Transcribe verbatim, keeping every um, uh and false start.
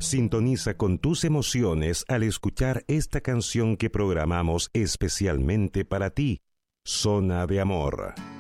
Sintoniza con tus emociones al escuchar esta canción que programamos especialmente para ti, Zona de Amor.